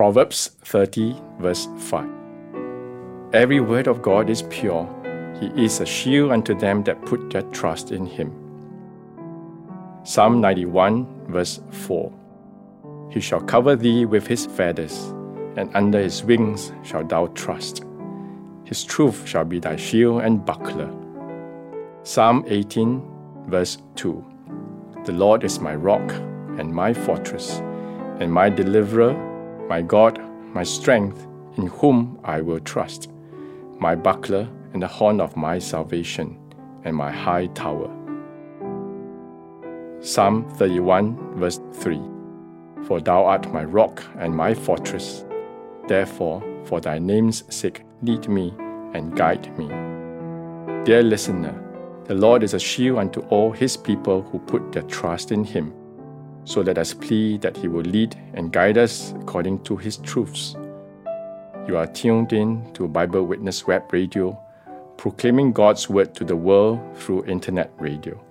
Proverbs 30, verse 5. Every word of God is pure. He is a shield unto them that put their trust in Him. Psalm 91, verse 4. He shall cover thee with His feathers, and under His wings shalt thou trust. His truth shall be thy shield and buckler. Psalm 18, verse 2. The Lord is my rock and my fortress, and my deliverer, my God, my strength, in whom I will trust, my buckler and the horn of my salvation, and my high tower. Psalm 31, verse 3. For thou art my rock and my fortress. Therefore, for thy name's sake, lead me and guide me. Dear listener, the Lord is a shield unto all His people who put their trust in Him. So let us plead that He will lead and guide us according to His truths. You are tuned in to Bible Witness Web Radio, proclaiming God's Word to the world through internet radio.